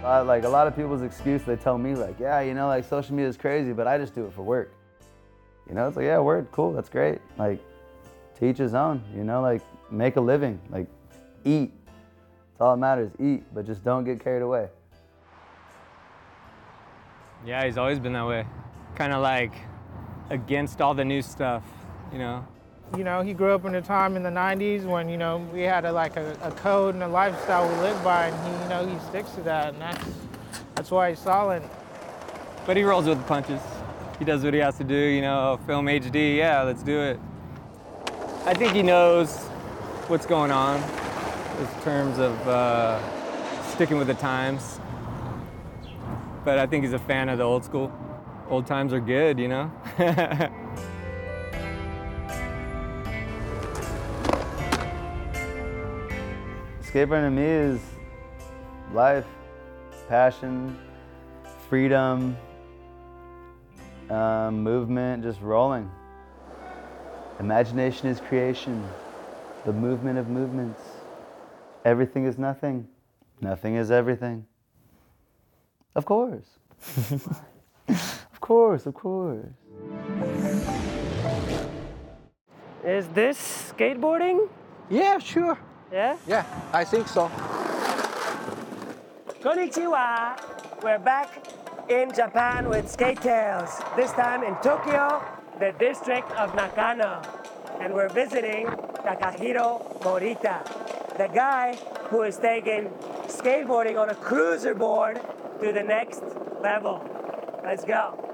Like a lot of people's excuse, they tell me like, yeah, you know, like social media is crazy, but I just do it for work. You know, it's like, yeah, word, cool, that's great. Like, to each his own, you know, like make a living, like eat. That's all that matters, eat, but just don't get carried away. Yeah, he's always been that way. Kind of like against all the new stuff, you know? You know, he grew up in a time in the 90s when, you know, we had a code and a lifestyle we lived by, and he, you know, he sticks to that, and that's why he's solid. But he rolls with the punches. He does what he has to do, you know, film HD, yeah, let's do it. I think he knows what's going on in terms of sticking with the times. But I think he's a fan of the old school. Old times are good, you know? Skateboarding to me is life, passion, freedom, movement, just rolling. Imagination is creation, the movement of movements. Everything is nothing, nothing is everything. Of course. Of course, of course. Is this skateboarding? Yeah, sure. Yeah? Yeah, I think so. Konnichiwa! We're back in Japan with Skate Tales, this time in Tokyo, the district of Nakano. And we're visiting Takahiro Morita, the guy who is taking skateboarding on a cruiser board to the next level. Let's go.